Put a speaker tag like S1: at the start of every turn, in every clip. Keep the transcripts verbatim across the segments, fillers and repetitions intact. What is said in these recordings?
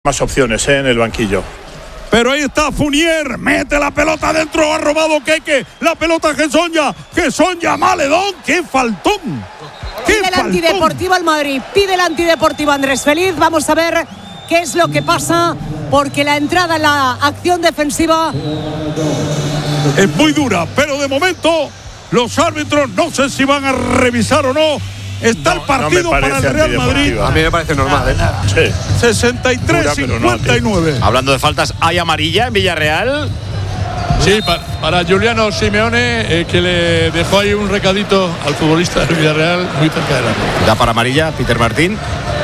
S1: Más opciones ¿eh? en el banquillo.
S2: Pero ahí está Fournier, mete la pelota dentro, ha robado Keke, la pelota Gesonja, Gesonja, Maledón, qué faltón. ¿Qué
S3: pide el antideportivo al Madrid, pide el antideportivo Andrés Feliz, vamos a ver qué es lo que pasa, porque la entrada en la acción defensiva
S2: es muy dura, pero de momento los árbitros no sé si van a revisar o no. Está no, el partido no para el Real Madrid.
S4: A mí me parece normal, ¿eh?
S2: Sí. sesenta y tres a cincuenta y nueve.
S5: No, hablando de faltas, ¿hay amarilla en Villarreal?
S6: Sí, para, para Giuliano Simeone, eh, que le dejó ahí un recadito al futbolista del Villarreal muy cerca de la red.
S5: ¿Da para amarilla, Peter Martín?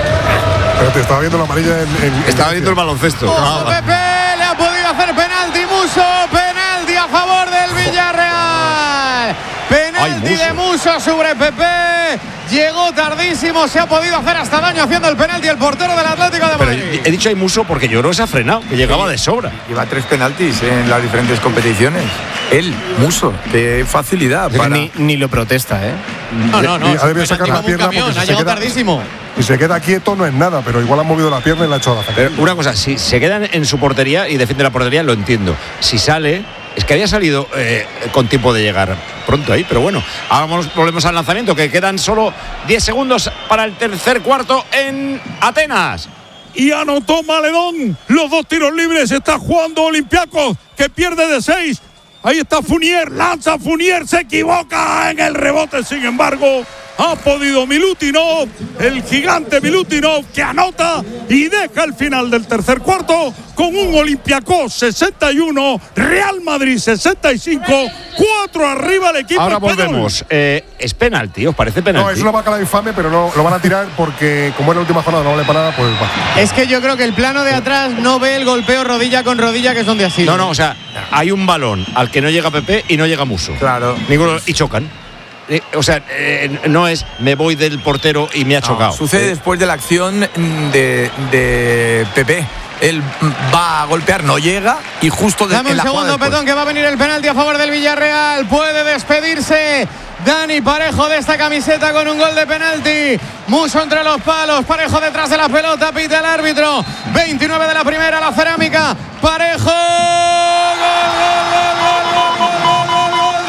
S7: Pero te estaba viendo la amarilla en, en
S5: Estaba viendo el baloncesto.
S8: Oh, ah, Pepe le ha podido hacer penalti Muso, penalti a favor del Villarreal. Penalti Ay, de Muso sobre Pepe. Llegó tardísimo, se ha podido hacer hasta daño haciendo el penalti el portero del Atlético de Madrid.
S5: Pero he dicho hay Muso porque yo creo que se ha frenado, que llegaba sí, de sobra.
S4: Lleva tres penaltis en las diferentes competiciones. Él, Muso, qué facilidad.
S9: Para... Ni, ni lo protesta, ¿eh?
S8: No, no, no.
S7: Ha debido sacar la pierna
S8: camión,
S7: porque
S8: ha
S7: si
S8: llegado
S7: queda,
S8: tardísimo.
S7: Si se queda quieto no es nada, pero igual ha movido la pierna y la ha hecho a la
S5: pero una cosa, si se quedan en su portería y defiende la portería, lo entiendo. Si sale, es que había salido eh, con tiempo de llegar pronto ahí, pero bueno, vamos, volvemos al lanzamiento, que quedan solo diez segundos para el tercer cuarto en Atenas.
S2: Y anotó Maledón los dos tiros libres, está jugando Olympiacos, que pierde de seis. Ahí está Fournier, lanza Fournier, se equivoca en el rebote, sin embargo, ha podido Milutinov, el gigante Milutinov, que anota y deja el final del tercer cuarto con un Olympiacos sesenta y uno, Real Madrid sesenta y cinco, cuatro arriba el equipo
S5: Ahora
S2: español.
S5: volvemos. Eh, ¿Es penalti? ¿Os parece penalti?
S7: No, es una bacala infame, pero no lo van a tirar porque como es la última jornada no vale para nada, pues va.
S8: Es que yo creo que el plano de atrás no ve el golpeo rodilla con rodilla, que es donde ha sido.
S5: No, no, o sea, hay un balón al que no llega Pepe y no llega Muso.
S4: Claro.
S5: Ninguno, y chocan. Eh, o sea, eh, no es me voy del portero y me ha chocado.
S4: No, sucede
S5: eh.
S4: después de la acción de, de Pepe. Él va a golpear, no llega y justo de,
S8: Dame un segundo, Petón, que va a venir el penalti a favor del Villarreal. Puede despedirse Dani Parejo de esta camiseta con un gol de penalti. Muso entre los palos, Parejo detrás de la pelota, pita el árbitro. veintinueve de la primera, la cerámica. Parejo. Gol, gol, gol, gol, gol, gol, gol, gol, gol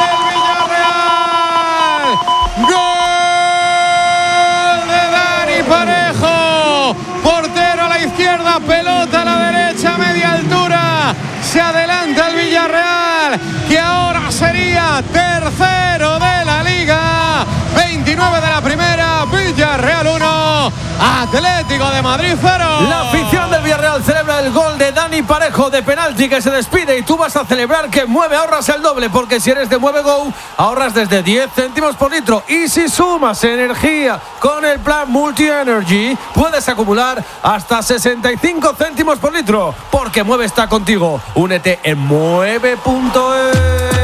S8: del Villarreal. Gol de Dani Parejo. Portero a la izquierda, pelota a la derecha, media altura. Se adelanta el Villarreal, que ahora sería tercero de la liga. veintinueve de la primera, Villarreal uno, Atlético de Madrid cero.
S10: La afición del Villarreal celebra el gol de Dani Parejo de penalti, que se despide, y tú vas a celebrar que Mueve ahorras el doble, porque si eres de Mueve Go ahorras desde diez céntimos por litro, y si sumas energía con el plan Multi Energy puedes acumular hasta sesenta y cinco céntimos por litro, porque Mueve está contigo. Únete en mueve punto es.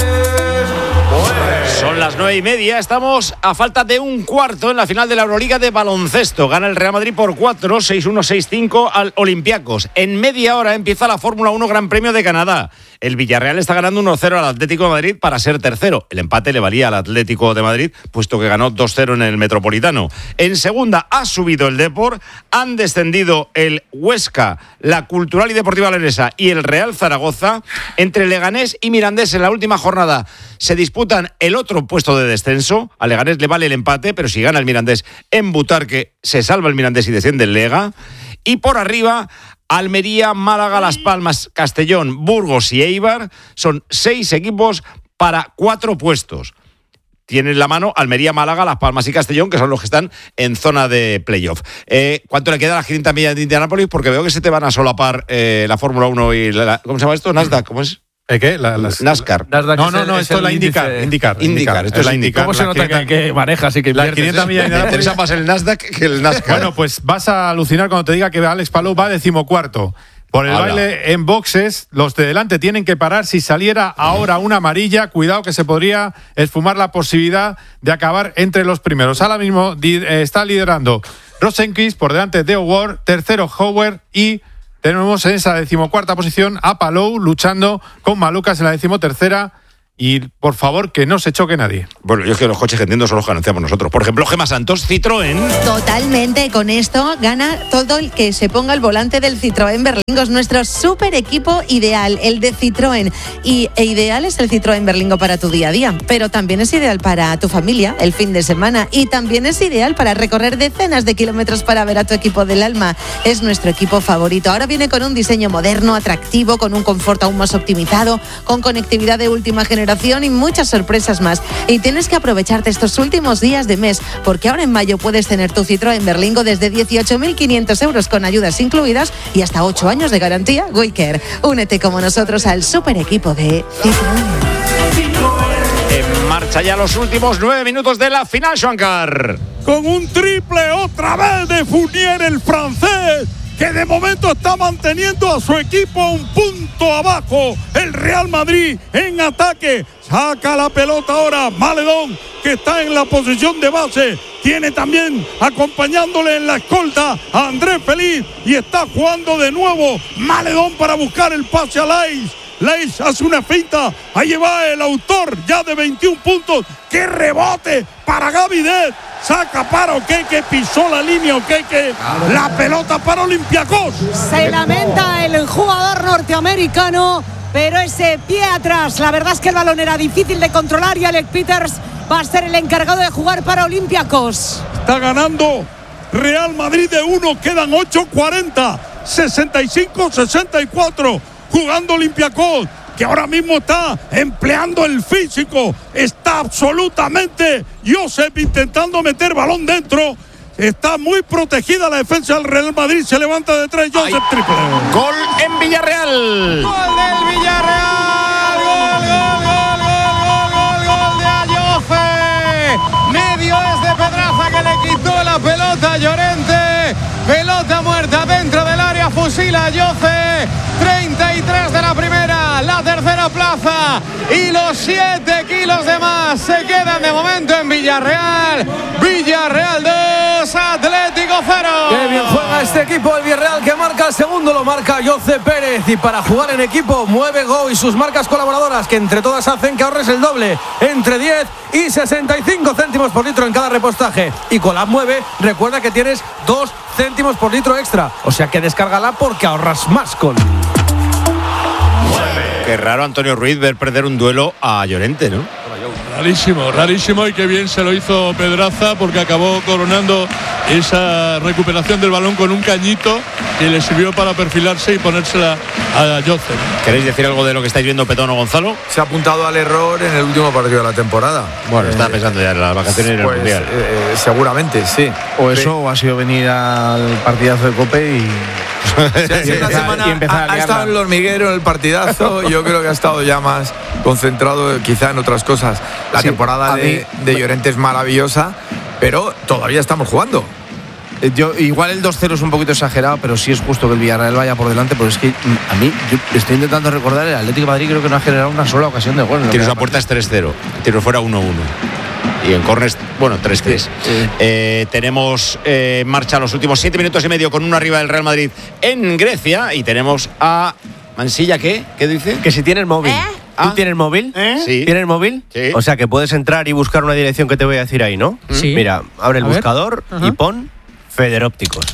S5: Son las nueve y media, estamos a falta de un cuarto en la final de la Euroliga de baloncesto. Gana el Real Madrid por cuatro, seis uno, seis cinco al Olympiacos. En media hora empieza la Fórmula uno Gran Premio de Canadá. El Villarreal está ganando uno cero al Atlético de Madrid para ser tercero. El empate le valía al Atlético de Madrid, puesto que ganó dos cero en el Metropolitano. En segunda ha subido el Depor, han descendido el Huesca, la Cultural y Deportiva Leonesa y el Real Zaragoza. Entre Leganés y Mirandés en la última jornada se disputan el otro puesto de descenso. A Leganés le vale el empate, pero si gana el Mirandés en Butarque, se salva el Mirandés y desciende el Lega. Y por arriba, Almería, Málaga, Las Palmas, Castellón, Burgos y Eibar. Son seis equipos para cuatro puestos. Tienen la mano Almería, Málaga, Las Palmas y Castellón, que son los que están en zona de playoff. Eh, ¿Cuánto le queda a las quinientas millas de Indianápolis? Porque veo que se te van a solapar eh, la Fórmula uno y la, ¿cómo se llama esto? Nasdaq, ¿cómo es?
S9: ¿Eh, ¿Qué? La, las,
S5: NASCAR.
S9: NASDAQ no, no, no, esto es la IndyCar. IndyCar.
S5: IndyCar. Esto es la IndyCar.
S10: ¿Cómo se nota que, que manejas y que
S9: las quinientas millas
S5: de Me interesa más el Nasdaq que el NASCAR.
S9: Bueno, pues vas a alucinar cuando te diga que Alex Palou va decimocuarto. Por el Habla. baile en boxes, los de delante tienen que parar. Si saliera ahora una amarilla, cuidado que se podría esfumar la posibilidad de acabar entre los primeros. Ahora mismo está liderando Rosenquist, por delante de O'Ward, tercero Howard, y tenemos en esa decimocuarta posición a Palou luchando con Malucas en la decimotercera y por favor que no se choque nadie.
S5: Bueno, yo es que los coches que entiendo son los que anunciamos nosotros. Por ejemplo, Gemma Santos, Citroën.
S11: Totalmente, con esto gana todo el que se ponga al volante del Citroën Berlingo. Es nuestro super equipo ideal, el de Citroën. Y e ideal es el Citroën Berlingo para tu día a día, pero también es ideal para tu familia el fin de semana y también es ideal para recorrer decenas de kilómetros para ver a tu equipo del alma. Es nuestro equipo favorito. Ahora viene con un diseño moderno, atractivo, con un confort aún más optimizado, con conectividad de última generación y muchas sorpresas más. Y tienes que aprovecharte estos últimos días de mes, porque ahora en mayo puedes tener tu Citroën Berlingo desde dieciocho mil quinientos euros con ayudas incluidas y hasta ocho años de garantía Waycare. Únete como nosotros al super equipo de Citroën.
S5: En marcha ya los últimos nueve minutos de la final, Schwankar.
S2: Con un triple otra vez de Fournier, el francés, que de momento está manteniendo a su equipo un punto abajo. El Real Madrid en ataque. Saca la pelota ahora Maledón, que está en la posición de base. Tiene también acompañándole en la escolta a Andrés Feliz. Y está jugando de nuevo Maledón para buscar el pase a Lais. Lais hace una finta. Ahí va el autor ya de veintiún puntos. ¡Qué rebote para Gavidet! Saca para Okeke, pisó la línea Okeke. La pelota para Olympiacos.
S3: Se lamenta el jugador norteamericano, pero ese pie atrás, la verdad es que el balón era difícil de controlar y Alec Peters va a ser el encargado de jugar para Olympiacos.
S2: Está ganando Real Madrid de uno, quedan ocho cuarenta, sesenta y cinco sesenta y cuatro, jugando Olympiacos, que ahora mismo está empleando el físico, está absolutamente Josep intentando meter balón dentro, está muy protegida la defensa del Real Madrid, se levanta de tres, Josep, triple.
S5: Gol en Villarreal.
S8: Gol del Villarreal, gol, gol, gol, gol, gol, gol de Ayoce. Medio es de Pedraza que le quitó la pelota a Llorente. Pelota muerta dentro del área, fusila Ayoce. treinta y tres de la primera, la tercera plaza y los siete kilos de más se quedan de momento en Villarreal. Villarreal dos, Atlético cero.
S10: Qué bien juega este equipo, el Villarreal, que marca el segundo, lo marca Jose Pérez. Y para jugar en equipo, mueve Go y sus marcas colaboradoras, que entre todas hacen que ahorres el doble, entre diez y sesenta y cinco céntimos por litro en cada repostaje. Y con la Mueve, recuerda que tienes dos céntimos por litro extra, o sea que descárgala porque ahorras más con...
S5: Qué raro Antonio Ruiz ver perder un duelo a Llorente, ¿no?
S6: Rarísimo, rarísimo, y qué bien se lo hizo Pedraza, porque acabó coronando esa recuperación del balón con un cañito que le sirvió para perfilarse y ponérsela a Josep.
S5: ¿Queréis decir algo de lo que estáis viendo, Petón o Gonzalo?
S4: Se ha apuntado al error en el último partido de la temporada.
S5: Bueno,
S4: eh,
S5: estaba pensando ya en las vacaciones y en el
S4: pues,
S5: Mundial.
S4: Eh, seguramente, sí.
S12: O eso, o ha sido venir al partidazo de Cope y...
S4: Sí, sí, esta semana ha, ha estado en el hormiguero, en el partidazo. Yo creo que ha estado ya más concentrado quizá en otras cosas. La sí, temporada de, mí, de Llorente es maravillosa, pero todavía estamos jugando.
S12: Yo, igual el dos cero es un poquito exagerado, pero sí es justo que el Villarreal vaya por delante, porque es que a mí, yo estoy intentando recordar, el Atlético de Madrid creo que no ha generado una sola ocasión de gol.
S5: Tiros a puerta es tres cero, tiro fuera uno uno. Y en córners, bueno, tres tres. Sí, sí. eh, tenemos eh, en marcha los últimos siete minutos y medio con uno arriba del Real Madrid en Grecia. Y tenemos a Mansilla, ¿qué? ¿Qué dice?
S13: Que si tienes móvil. ¿Eh? ¿Tú
S5: ¿Ah?
S13: tienes móvil?
S5: ¿Eh? Sí.
S13: ¿Tienes móvil?
S5: Sí.
S13: O sea que puedes entrar y buscar una dirección que te voy a decir ahí, ¿no?
S3: Sí.
S13: Mira, abre el
S3: a
S13: buscador y pon Federópticos.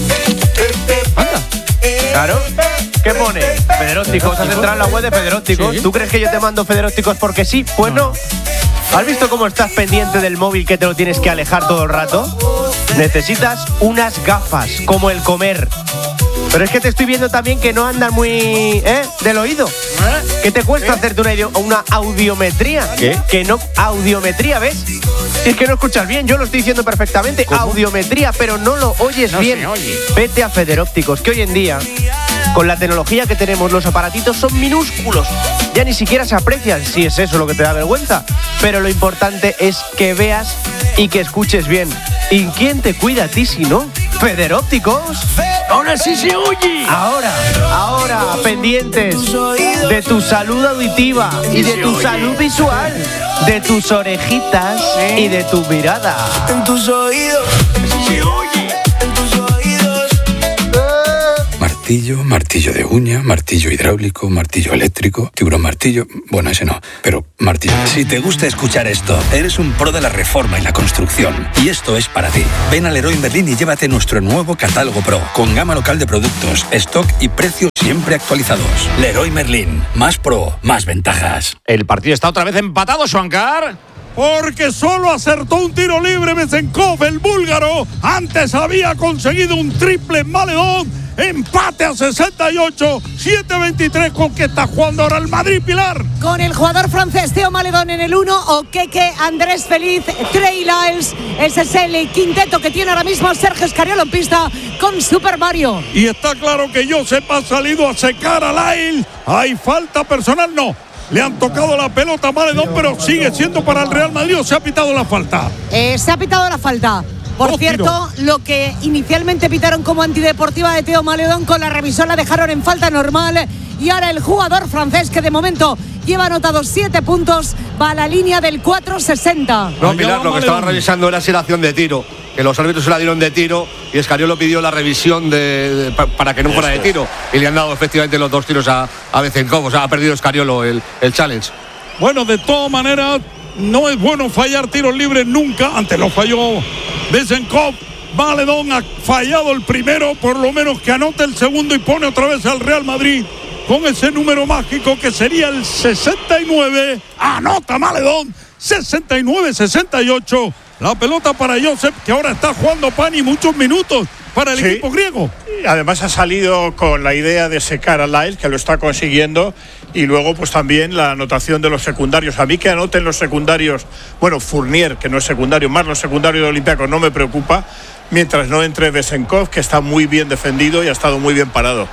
S13: Anda. Claro. ¿Qué pone? Federópticos. Has entrado en la web de Federópticos. Sí. ¿Tú crees que yo te mando Federópticos porque sí? Pues no. no. ¿Has visto cómo estás pendiente del móvil que te lo tienes que alejar todo el rato? Necesitas unas gafas, como el comer. Pero es que te estoy viendo también que no andan muy... ¿eh? Del oído. ¿Qué te cuesta ¿Eh? hacerte una, una audiometría?
S5: ¿Qué?
S13: Que no... Audiometría, ¿ves? Si es que no escuchas bien, yo lo estoy diciendo perfectamente. ¿Cómo? Audiometría, pero no lo oyes
S5: no
S13: bien.
S5: Se oye.
S13: Vete a Federópticos, que hoy en día, con la tecnología que tenemos, los aparatitos son minúsculos. Ya ni siquiera se aprecian, si es eso lo que te da vergüenza. Pero lo importante es que veas y que escuches bien. ¿Y quién te cuida a ti si no? Federópticos.
S10: Ahora sí se oye.
S13: Ahora, ahora, pendientes de tu salud auditiva y de tu salud visual, de tus orejitas y de tu mirada.
S14: En tus oídos. Se oye. En tus oídos.
S15: Martín
S14: martillo, martillo de uña, martillo hidráulico, martillo eléctrico, tiburón martillo... Bueno, ese no, pero martillo...
S15: Si te gusta escuchar esto, eres un pro de la reforma y la construcción. Y esto es para ti. Ven al Leroy Merlin y llévate nuestro nuevo catálogo Pro, con gama local de productos, stock y precios siempre actualizados. Leroy Merlin, más pro, más ventajas.
S5: El partido está otra vez empatado, Juancar.
S2: Porque solo acertó un tiro libre Besenkov, el búlgaro. Antes había conseguido un triple en Maledón. Empate a sesenta y ocho, siete veintitrés. ¿Con qué está jugando ahora el Madrid, Pilar?
S3: Con el jugador francés Theo Maledón en el uno, Okeke, Andrés Feliz, Trey Lyles. Ese es el quinteto que tiene ahora mismo Sergio Escariolo en pista con Super Mario.
S2: Y está claro que Josep ha salido a secar a Lyles. ¿Hay falta personal? No. Le han tocado la pelota a Maledón, pero sigue siendo para el Real Madrid, ¿o se ha pitado la falta?
S3: Eh, se ha pitado la falta. Por
S2: Dos
S3: cierto,
S2: tiros.
S3: Lo que inicialmente pitaron como antideportiva de Theo Maledón, con la revisión la dejaron en falta normal. Y ahora el jugador francés, que de momento lleva anotados siete puntos, va a la línea del cuatro sesenta.
S16: No, Pilar, lo que estaba revisando era si era acción de tiro, que los árbitros se la dieron de tiro y Escariolo pidió la revisión de, de, para que no fuera de tiro, y le han dado efectivamente los dos tiros a, a Besenkov. O sea, ha perdido Escariolo el, el challenge.
S2: Bueno, de todas maneras, no es bueno fallar tiros libres nunca. Antes lo falló Besenkov. Maledón ha fallado el primero, por lo menos que anote el segundo y pone otra vez al Real Madrid con ese número mágico que sería el sesenta y nueve. Anota Maledón, sesenta y nueve sesenta y ocho. La pelota para Josep, que ahora está jugando Pani muchos minutos para el sí. equipo griego.
S1: Y además ha salido con la idea de secar a Lyles, que lo está consiguiendo, y luego pues también la anotación de los secundarios. A mí que anoten los secundarios, bueno, Fournier, que no es secundario, más los secundarios de Olympiacos, no me preocupa, mientras no entre Besenkov, que está muy bien defendido y ha estado muy bien parado.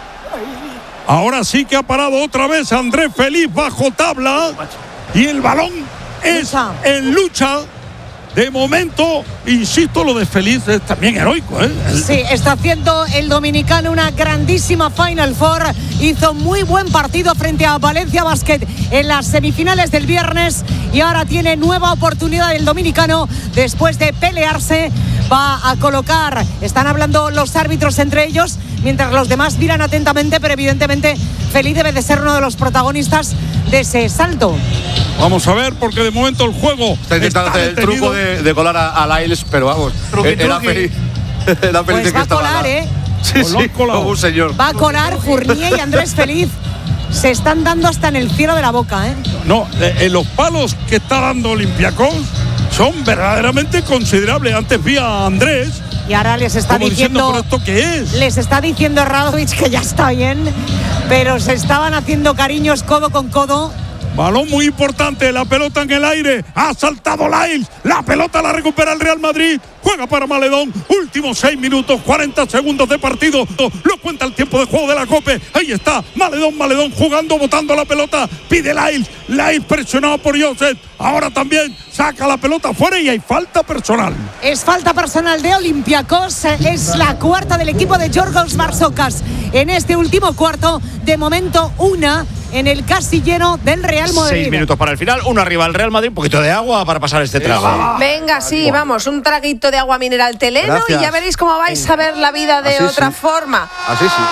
S2: Ahora sí que ha parado otra vez Andrés Feliz bajo tabla, y el balón es lucha. en lucha. De momento, insisto, lo de Feliz es también heroico, ¿eh?
S3: Sí, está haciendo el dominicano una grandísima Final Four. Hizo muy buen partido frente a Valencia Basket en las semifinales del viernes, y ahora tiene nueva oportunidad el dominicano después de pelearse. Va a colocar, están hablando los árbitros entre ellos, mientras los demás miran atentamente, pero evidentemente Feliz debe de ser uno de los protagonistas de ese salto.
S2: Vamos a ver, porque de momento el juego
S16: está intentando hacer el truco de, de colar a, a Lyles, pero vamos, truqui, era
S3: truqui.
S16: feliz. Era feliz
S3: pues
S16: que
S3: va a
S16: estaba
S3: colar,
S16: la...
S3: ¿eh?
S16: Sí, sí, como un señor.
S3: Va a colar Fournier y Andrés Feliz. Se están dando hasta en el cielo de la boca, ¿eh?
S2: No, eh, los palos que está dando Olympiacos son verdaderamente considerables. Antes vi a Andrés.
S3: Y ahora les está diciendo,
S2: diciendo ¿esto qué es?
S3: Les está diciendo Radovic que ya está bien, pero se estaban haciendo cariños codo con codo.
S2: Balón muy importante, la pelota en el aire, ha saltado Lyles, la pelota la recupera el Real Madrid, juega para Maledón, últimos seis minutos, cuarenta segundos de partido, lo cuenta el tiempo de juego de la Cope, ahí está, Maledón, Maledón jugando, botando la pelota, pide Lyles, Lyles presionado por Josep, ahora también saca la pelota fuera y hay falta personal.
S3: Es falta personal de Olympiacos, es la cuarta del equipo de Giorgos Barsocas en este último cuarto, de momento una en el casillero del Real Madrid.
S5: Seis minutos para el final, uno arriba al Real Madrid, un poquito de agua para pasar este trago.
S17: Venga, sí, vamos, un traguito de agua mineral Teleno. Gracias. Y ya veréis cómo vais a ver la vida de Así otra
S16: sí.
S17: forma.
S16: Así sí.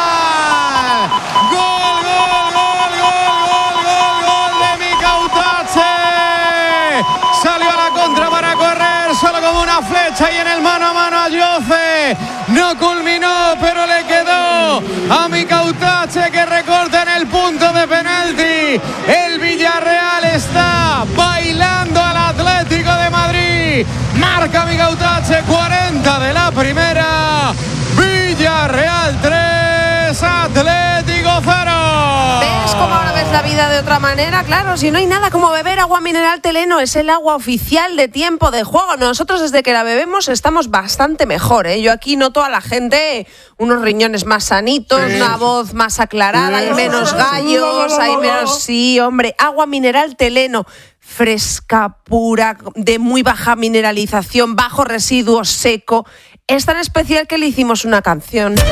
S8: ¡Gol, gol, gol, gol, gol, gol de Mica Utache! Salió a la contra para correr, solo como una flecha, y en el mano a mano a Jose. No culminó, pero le quedó a Mica Utache, que recorta en el punto de penalti. El Villarreal está bailando al Atlético de Madrid. Marca Mica Utache, cuarenta de la primera. Villarreal tres, Atlético cero.
S17: ¿Ves cómo ahora ves la vida de otra manera? Claro, si no hay nada como beber agua mineral Teleno, es el agua oficial de tiempo de juego. Nosotros desde que la bebemos estamos bastante mejor, ¿eh? Yo aquí noto a la gente unos riñones más sanitos, sí. una voz más aclarada, sí. hay menos gallos, hay menos... Sí, hombre, agua mineral Teleno. Fresca, pura, de muy baja mineralización, bajo residuo, seco. Es tan especial que le hicimos una canción.